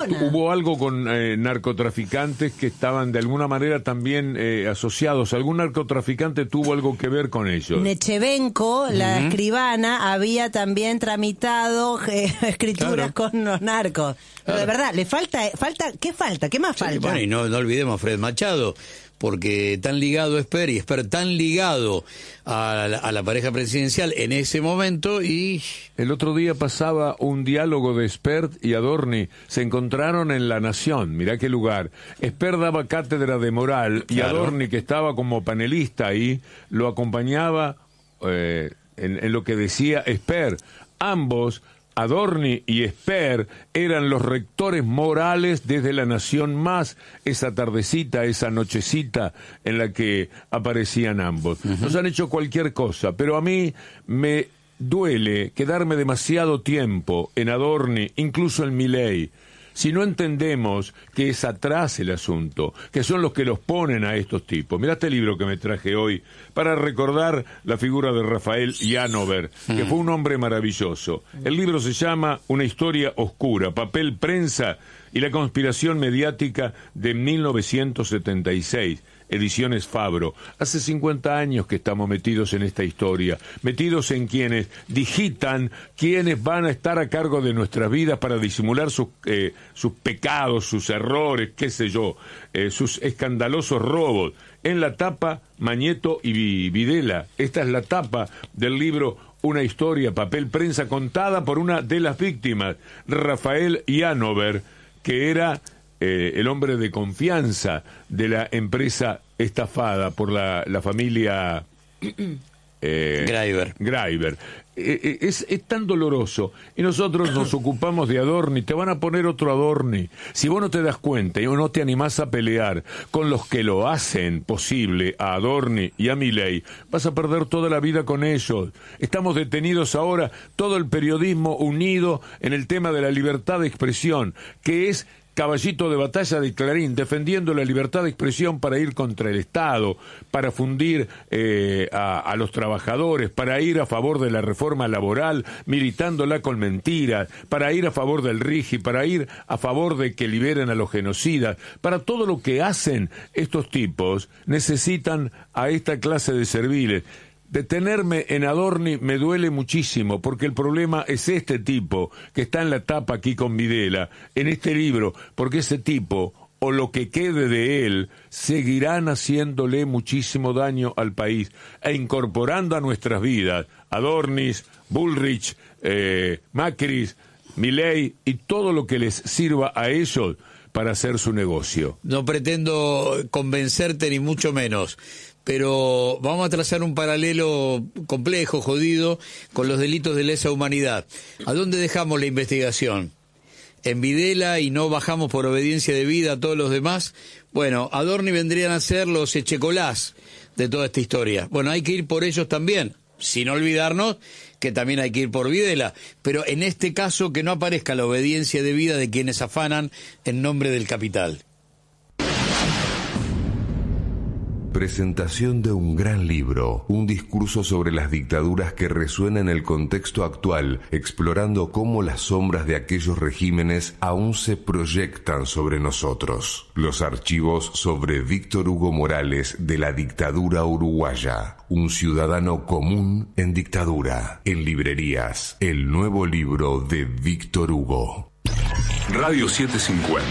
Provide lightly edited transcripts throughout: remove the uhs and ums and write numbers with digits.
hubo algo con narcotraficantes que estaban de alguna manera también asociados. ¿Algún narcotraficante tuvo algo que ver con ellos? Nechevenko, la escribana, había también tramitado escrituras con los narcos. Pero de verdad, le falta, ¿qué falta? ¿Qué más falta? Bueno, y no olvidemos a Fred Machado, porque tan ligado Esper, y Esper tan ligado a la pareja presidencial en ese momento. Y el otro día pasaba un diálogo de Esper y Adorni, se encontraron en La Nación, mirá qué lugar. Esper daba cátedra de moral, y Adorni, que estaba como panelista ahí, lo acompañaba en lo que decía Esper. Ambos, Adorni y Esper, eran los rectores morales desde La Nación Más, esa tardecita, esa nochecita en la que aparecían ambos. Nos han hecho cualquier cosa, pero a mí me duele quedarme demasiado tiempo en Adorni, incluso en Milei. Si no entendemos que es atrás el asunto, que son los que los ponen a estos tipos. Mirá este libro que me traje hoy para recordar la figura de Rafael Llanover, que fue un hombre maravilloso. El libro se llama Una historia oscura, papel, prensa y la conspiración mediática de 1976. Ediciones Fabro. Hace 50 años que estamos metidos en esta historia, metidos en quienes digitan quiénes van a estar a cargo de nuestras vidas para disimular sus pecados, sus errores, qué sé yo, sus escandalosos robos. En la tapa, Mañeto y Videla. Esta es la tapa del libro Una historia, papel, prensa, contada por una de las víctimas, Rafael Llanover, que era el hombre de confianza de la empresa estafada por la familia Greiber. Es tan doloroso, y nosotros nos ocupamos de Adorni. Te van a poner otro Adorni. Si vos no te das cuenta y no te animás a pelear con los que lo hacen posible, a Adorni y a Milei, vas a perder toda la vida con ellos. Estamos detenidos ahora, todo el periodismo unido en el tema de la libertad de expresión, que es caballito de batalla de Clarín, defendiendo la libertad de expresión para ir contra el Estado, para fundir a los trabajadores, para ir a favor de la reforma laboral, militándola con mentiras, para ir a favor del RIGI, para ir a favor de que liberen a los genocidas. Para todo lo que hacen estos tipos, necesitan a esta clase de serviles. Detenerme en Adorni me duele muchísimo, porque el problema es este tipo que está en la tapa aquí con Videla, en este libro, porque ese tipo, o lo que quede de él, seguirán haciéndole muchísimo daño al país e incorporando a nuestras vidas Adornis, Bullrich, Macris, Milei y todo lo que les sirva a ellos para hacer su negocio. No pretendo convencerte ni mucho menos, pero vamos a trazar un paralelo complejo, jodido, con los delitos de lesa humanidad. ¿A dónde dejamos la investigación? ¿En Videla y no bajamos por obediencia de vida a todos los demás? Bueno, Adorni vendrían a ser los echecolás de toda esta historia. Bueno, hay que ir por ellos también, sin olvidarnos que también hay que ir por Videla, pero en este caso que no aparezca la obediencia de vida de quienes afanan en nombre del capital. Presentación de un gran libro, un discurso sobre las dictaduras que resuena en el contexto actual, explorando cómo las sombras de aquellos regímenes aún se proyectan sobre nosotros. Los archivos sobre Víctor Hugo Morales de la dictadura uruguaya, un ciudadano común en dictadura. En librerías, el nuevo libro de Víctor Hugo. Radio 750.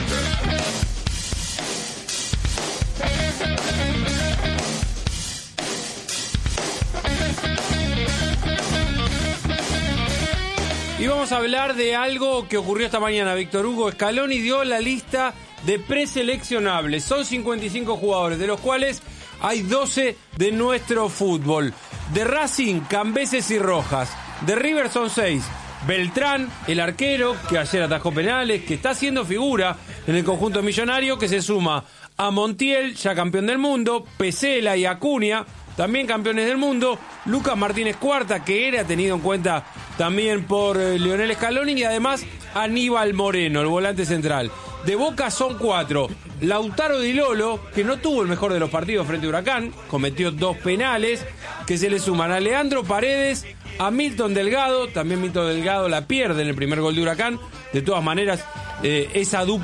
Y vamos a hablar de algo que ocurrió esta mañana. Víctor Hugo Scaloni dio la lista de preseleccionables. Son 55 jugadores, de los cuales hay 12 de nuestro fútbol. De Racing, Cambeses y Rojas. De River son 6. Beltrán, el arquero, que ayer atajó penales, que está haciendo figura en el conjunto millonario, que se suma a Montiel, ya campeón del mundo, Pesela y Acuña, también campeones del mundo, Lucas Martínez Cuarta, que era tenido en cuenta también por Lionel Scaloni, y además Aníbal Moreno, el volante central. De Boca son 4. Lautaro Di Lolo, que no tuvo el mejor de los partidos frente a Huracán, cometió 2 penales, que se le suman a Leandro Paredes, a Milton Delgado, también Milton Delgado la pierde en el primer gol de Huracán. De todas maneras, esa dupla